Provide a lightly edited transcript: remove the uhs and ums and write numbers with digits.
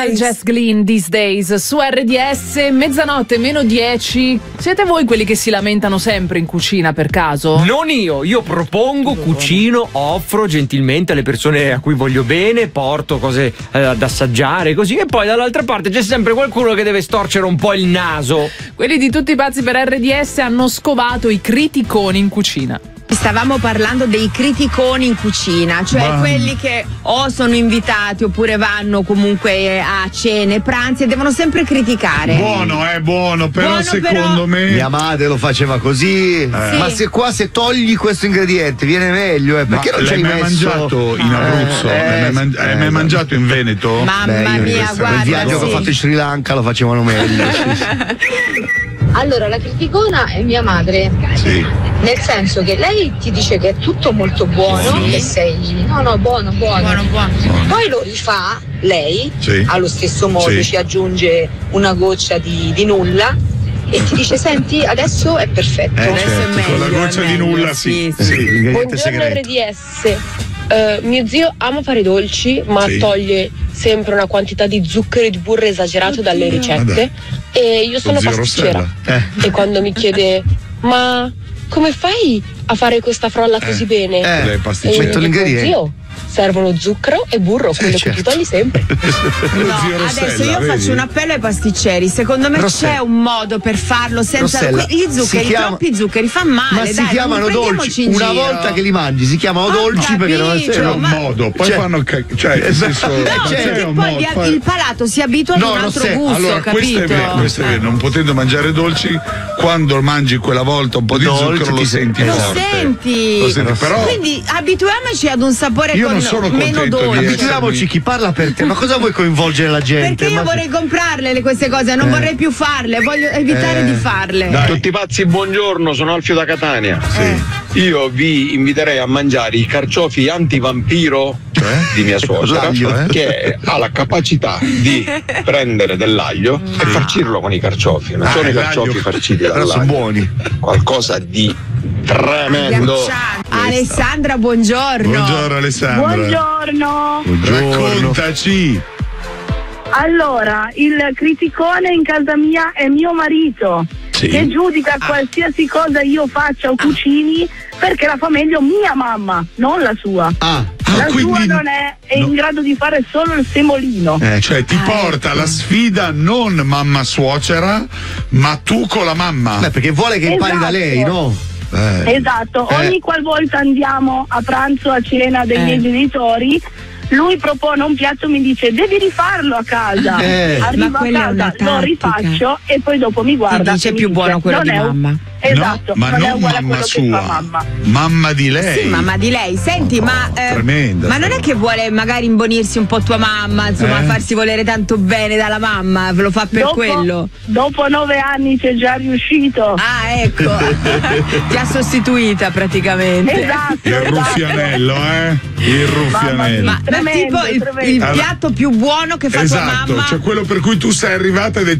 Royal Jess Glynn, These Days, su RDS, mezzanotte meno 10. Siete voi quelli che si lamentano sempre in cucina per caso? Non io propongo, cucino, offro gentilmente alle persone a cui voglio bene, porto cose ad assaggiare, così, e poi dall'altra parte c'è sempre qualcuno che deve storcere un po' il naso. Quelli di Tutti i pazzi per RDS hanno scovato i criticoni in cucina. Stavamo parlando dei criticoni in cucina, cioè quelli che o sono invitati oppure vanno comunque a cene, pranzi e devono sempre criticare. Buono, però secondo me mia madre lo faceva così. Sì. Ma se togli questo ingrediente viene meglio, perché non ci hai messo? mangiato in Abruzzo? L'hai mai mangiato in Veneto? Mamma mia, guarda. Il viaggio che ho fatto in Sri Lanka lo facevano meglio. Allora, la criticona è mia madre. Sì. Nel senso che lei ti dice che è tutto molto buono e sei buono. Poi lo rifà lei allo stesso modo, ci aggiunge una goccia di nulla e ti dice senti adesso è perfetto. Adesso è meglio. Con la goccia di nulla, sì. Buongiorno RDS. Mio zio ama fare i dolci, ma toglie sempre una quantità di zucchero e di burro esagerato dalle ricette. E io sono pasticcera. E quando mi chiede ma come fai a fare questa frolla così bene? Lei pasticcera. Metto l'ingrediente. Zio, servono zucchero e burro, quello che tu togli sempre. Adesso io faccio un appello ai pasticceri. Secondo me c'è un modo per farlo senza gli zuccheri, troppi zuccheri fa male. Ma si chiamano dolci. Una volta che li mangi si chiamano dolci perché non c'è un modo. Poi fanno nel senso, poi il palato si abitua ad un altro gusto. Allora, capito? questo è vero. Non potendo mangiare dolci, quando mangi quella volta un po' di zucchero lo senti forte. Lo senti, però quindi abituiamoci ad un sapore io non sono meno contento dolce. Abituiamoci, chi parla per te? Ma cosa vuoi coinvolgere la gente? Perché io vorrei comprarle queste cose, non vorrei più farle, voglio evitare di farle. Tutti pazzi, buongiorno, sono Alfio da Catania. Io vi inviterei a mangiare i carciofi antivampiro di mia suocera, che ha la capacità di prendere dell'aglio e farcirlo con i carciofi. Non sono i carciofi farciti dall'aglio, sono buoni. Qualcosa di tremendo. Alessandra, buongiorno. Buongiorno Alessandra. Buongiorno. Raccontaci. Allora, il criticone in casa mia è mio marito, che giudica qualsiasi cosa io faccia o cucini perché la fa meglio mia mamma, non la sua. La sua non è in grado di fare solo il semolino. Cioè ti porta la sfida non mamma suocera, ma tu con la mamma. Perché vuole che impari da lei, no? Esatto, ogni qualvolta andiamo a pranzo, a cena dei miei genitori, lui propone un piatto e mi dice devi rifarlo a casa. Arrivo a casa, lo rifaccio e poi dopo mi guarda dice più buono quello di mamma. Esatto, ma non è non uguale a mamma quello sua, che fa mamma. Mamma di lei. Sì, mamma di lei. Senti, tremenda. ma non è che vuole magari imbonirsi un po' tua mamma, insomma, farsi volere tanto bene dalla mamma, ve lo fa per quello? Dopo 9 anni c'è già riuscito. Ecco. Ti ha sostituita praticamente. Esatto. Il ruffianello, Il ruffianello. Ma tipo il piatto più buono che fa tua mamma. Cioè quello per cui tu sei arrivata ed